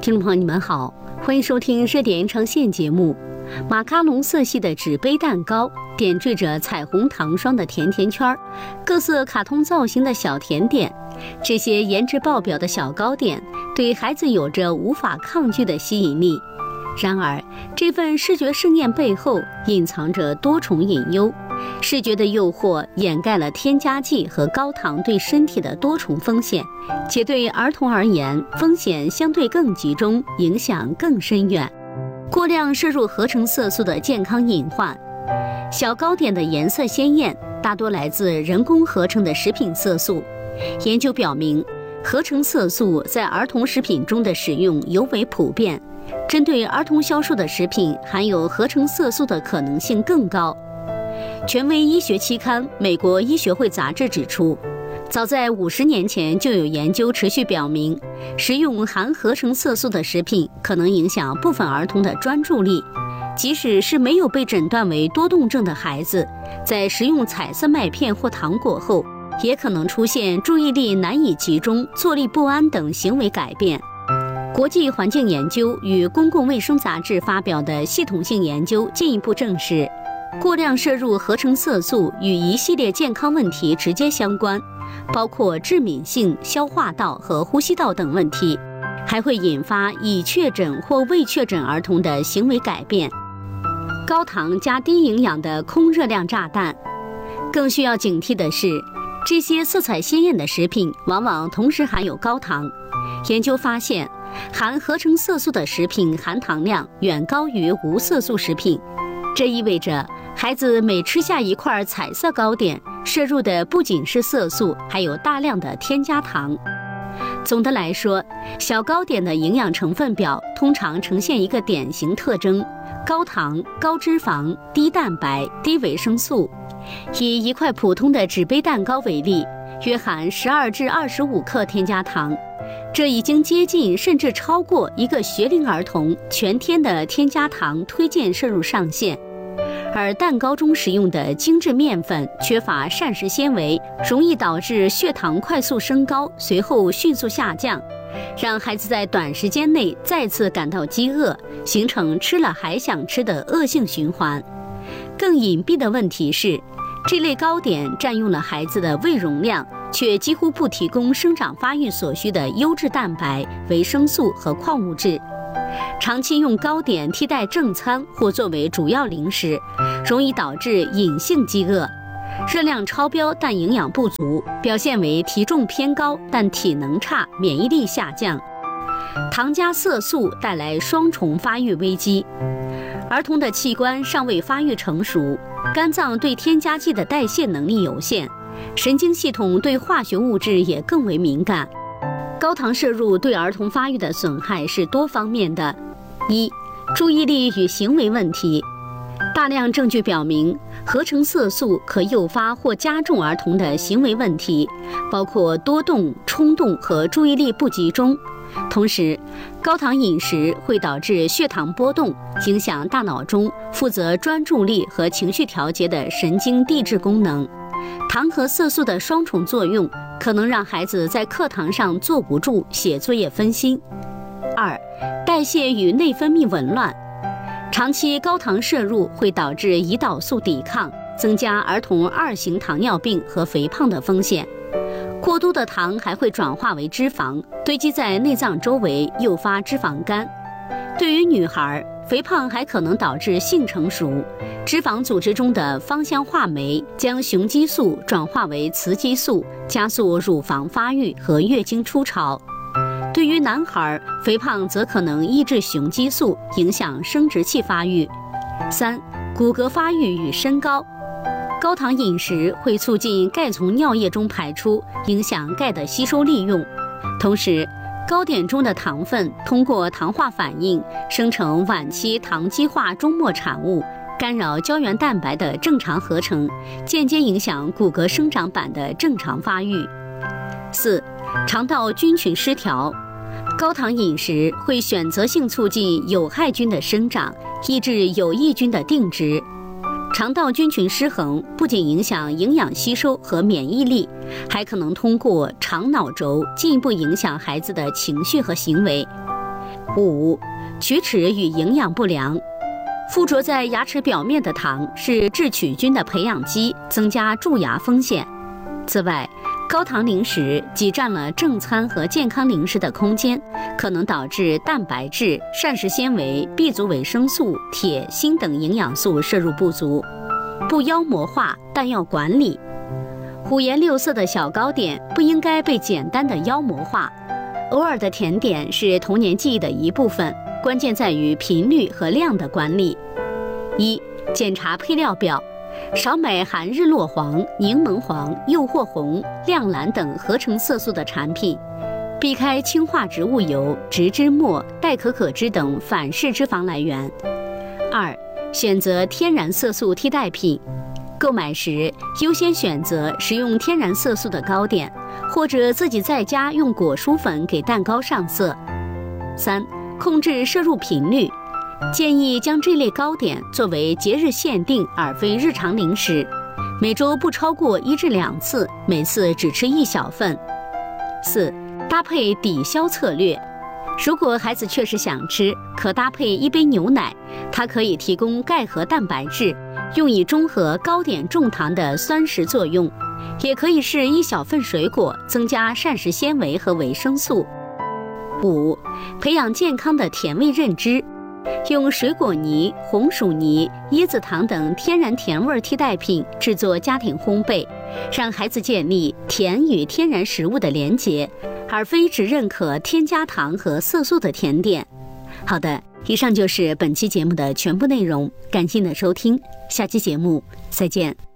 听众朋友你们好，欢迎收听热点延长线节目。马卡龙色系的纸杯蛋糕，点缀着彩虹糖霜的甜甜圈，各色卡通造型的小甜点，这些颜值爆表的小糕点对孩子有着无法抗拒的吸引力。然而，这份视觉盛宴背后隐藏着多重隐忧，视觉的诱惑掩盖了添加剂和高糖对身体的多重风险，且对儿童而言，风险相对更集中，影响更深远。过量摄入合成色素的健康隐患。小糕点的颜色鲜艳，大多来自人工合成的食品色素。研究表明，合成色素在儿童食品中的使用尤为普遍，针对儿童销售的食品含有合成色素的可能性更高。权威医学期刊《美国医学会杂志》指出，早在50年前就有研究持续表明，食用含合成色素的食品可能影响部分儿童的专注力。即使是没有被诊断为多动症的孩子，在食用彩色麦片或糖果后，也可能出现注意力难以集中、坐立不安等行为改变。国际环境研究与公共卫生杂志发表的系统性研究进一步证实，过量摄入合成色素与一系列健康问题直接相关，包括致敏性、消化道和呼吸道等问题，还会引发已确诊或未确诊儿童的行为改变。高糖加低营养的空热量炸弹。更需要警惕的是，这些色彩鲜艳的食品往往同时含有高糖。研究发现，含合成色素的食品含糖量远高于无色素食品，这意味着孩子每吃下一块彩色糕点，摄入的不仅是色素，还有大量的添加糖。总的来说，小糕点的营养成分表通常呈现一个典型特征：高糖、高脂肪、低蛋白、低维生素。以一块普通的纸杯蛋糕为例，约含12至25克添加糖，这已经接近甚至超过一个学龄儿童全天的添加糖推荐摄入上限。而蛋糕中使用的精致面粉缺乏膳食纤维，容易导致血糖快速升高，随后迅速下降，让孩子在短时间内再次感到饥饿，形成吃了还想吃的恶性循环。更隐蔽的问题是，这类糕点占用了孩子的胃容量，却几乎不提供生长发育所需的优质蛋白、维生素和矿物质。长期用糕点替代正餐或作为主要零食，容易导致隐性饥饿，热量超标但营养不足，表现为体重偏高但体能差、免疫力下降。糖加色素带来双重发育危机。儿童的器官尚未发育成熟，肝脏对添加剂的代谢能力有限，神经系统对化学物质也更为敏感。高糖摄入对儿童发育的损害是多方面的。一、注意力与行为问题。大量证据表明，合成色素可诱发或加重儿童的行为问题，包括多动、冲动和注意力不集中。同时，高糖饮食会导致血糖波动，影响大脑中负责专注力和情绪调节的神经递质功能。糖和色素的双重作用可能让孩子在课堂上坐不住，写作业分心。二、代谢与内分泌紊乱。长期高糖摄入会导致胰岛素抵抗，增加儿童2型糖尿病和肥胖的风险。过多的糖还会转化为脂肪，堆积在内脏周围，诱发脂肪肝。对于女孩，肥胖还可能导致性成熟，脂肪组织中的芳香化酶将雄激素转化为雌激素，加速乳房发育和月经初潮。对于男孩，肥胖则可能抑制雄激素，影响生殖器发育。三、骨骼发育与身高。高糖饮食会促进钙从尿液中排出，影响钙的吸收利用。同时，糕点中的糖分通过糖化反应生成晚期糖基化终末产物，干扰胶原蛋白的正常合成，间接影响骨骼生长板的正常发育。四、肠道菌群失调。高糖饮食会选择性促进有害菌的生长，抑制有益菌的定植。肠道菌群失衡不仅影响营养吸收和免疫力，还可能通过肠脑轴进一步影响孩子的情绪和行为。 5. 龋齿与营养不良。附着在牙齿表面的糖是致龋菌的培养基，增加蛀牙风险。此外，高糖零食挤占了正餐和健康零食的空间，可能导致蛋白质、膳食纤维、B 族维生素、铁、锌等营养素摄入不足。不妖魔化，但要管理。五颜六色的小糕点不应该被简单的妖魔化。偶尔的甜点是童年记忆的一部分，关键在于频率和量的管理。1. 检查配料表，少买含日落黄、柠檬黄、诱惑红、亮蓝等合成色素的产品，避开氢化植物油、植脂末、代可可脂等反式脂肪来源。2. 选择天然色素替代品，购买时优先选择食用天然色素的糕点，或者自己在家用果蔬粉给蛋糕上色。3. 控制摄入频率，建议将这类糕点作为节日限定而非日常零食，每周不超过1至2次，每次只吃1小份。4. 搭配抵消策略，如果孩子确实想吃，可搭配一杯牛奶，它可以提供钙和蛋白质，用以中和糕点重糖的酸蚀作用，也可以是1小份水果，增加膳食纤维和维生素。5. 培养健康的甜味认知，用水果泥、红薯泥、椰子糖等天然甜味替代品制作家庭烘焙，让孩子建立甜与天然食物的连结，而非只认可添加糖和色素的甜点。好的，以上就是本期节目的全部内容，感谢你的收听，下期节目再见。